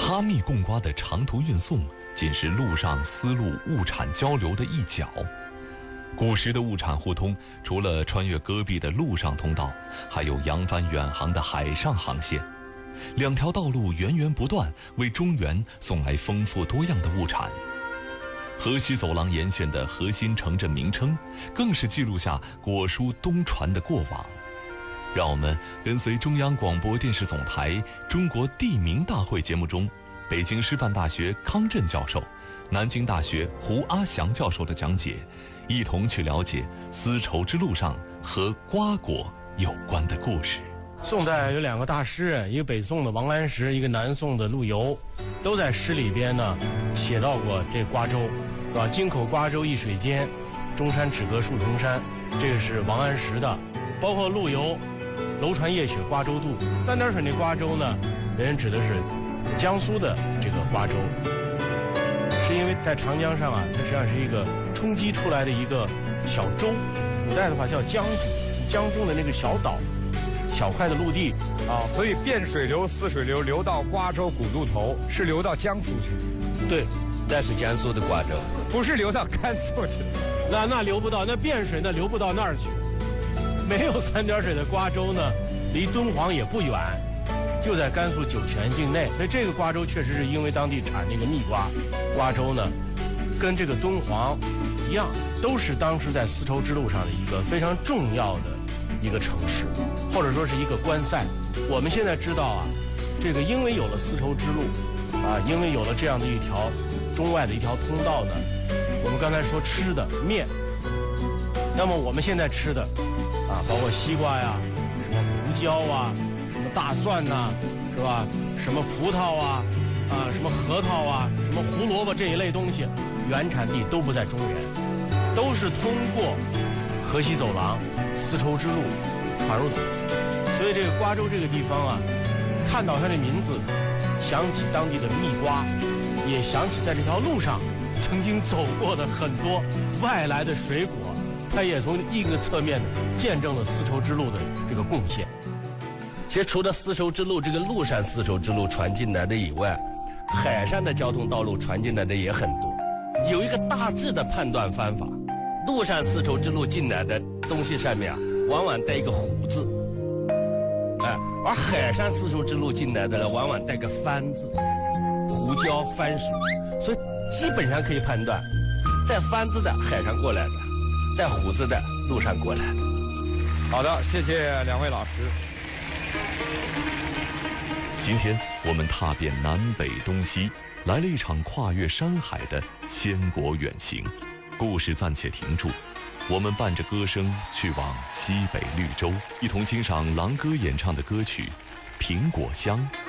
哈密贡瓜的长途运送仅是陆上丝路物产交流的一角。古时的物产互通，除了穿越戈壁的陆上通道，还有扬帆远航的海上航线。两条道路源源不断，为中原送来丰富多样的物产。河西走廊沿线的核心城镇名称，更是记录下果蔬东传的过往。让我们跟随中央广播电视总台《中国地名大会》节目中，北京师范大学康震教授、南京大学胡阿祥教授的讲解，一同去了解丝绸之路上和瓜果有关的故事。 宋代有两个大诗人，一个北宋的王安石，一个南宋的陆游，都在诗里边呢写到过这瓜州，是吧？京口瓜州一水间，中山只隔数重山，这个是王安石的。包括陆游，楼船夜雪瓜洲渡，三点水那瓜州呢，人指的是江苏的这个瓜州，是因为在长江上啊，它实际上是一个冲击出来的一个小洲，古代的话叫江渚，江中的那个小岛。小块的陆地啊，所以汴水流、泗水流流到瓜州古渡头，是流到江苏去。 对， 那是江苏的瓜州， 不是流到甘肃去。 那流不到，那汴水那流不到那儿去。没有三点水的瓜州呢，离敦煌也不远，就在甘肃酒泉境内。所以这个瓜州确实是因为当地产那个蜜瓜，瓜州呢，跟这个敦煌一样，都是当时在丝绸之路上的一个非常重要的一个城市，或者说是一个关塞。我们现在知道啊，这个因为有了丝绸之路啊，因为有了这样的一条中外的一条通道呢，我们刚才说吃的面，那么我们现在吃的啊，包括西瓜呀，什么胡椒啊，什么大蒜呐，是吧？什么葡萄啊，什么核桃啊，什么胡萝卜这一类东西，原产地都不在中原，都是通过河西走廊、丝绸之路传入的。所以这个瓜州这个地方啊，看到它的名字，想起当地的蜜瓜，也想起在这条路上曾经走过的很多外来的水果，它也从一个侧面见证了丝绸之路的这个贡献。 其实除了丝绸之路这个陆上丝绸之路传进来的以外，海上的交通道路传进来的也很多。有一个大致的判断方法，陆上丝绸之路进来的东西上面啊，往往带一个胡字，而海上丝绸之路进来的呢，往往带个番字，胡椒、番薯，所以基本上可以判断，带番字的海上过来的，带胡字的陆上过来的。 好的，谢谢两位老师。 今天我们踏遍南北东西，来了一场跨越山海的仙国远行。故事暂且停住，我们伴着歌声去往西北绿洲，一同欣赏郎哥演唱的歌曲《苹果香》。